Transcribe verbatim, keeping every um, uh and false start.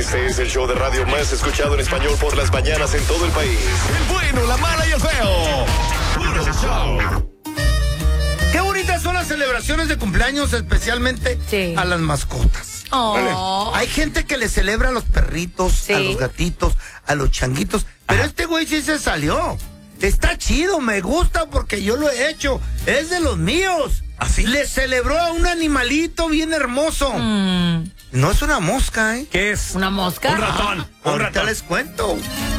Este es el show de radio más escuchado en español por las mañanas en todo el país. El bueno, la mala y el feo. Puro show. Qué bonitas son las celebraciones de cumpleaños, especialmente sí. a las mascotas. Oh. Hay gente que le celebra a los perritos, sí. a los gatitos, a los changuitos. Pero Ajá. este güey sí se salió. Está chido, me gusta porque yo lo he hecho. Es de los míos. ¿Así? Le celebró a un animalito bien hermoso. Mm. No es una mosca, ¿eh? ¿Qué es? ¿Una mosca? Un ratón. Ah, un ahorita ratón. les cuento.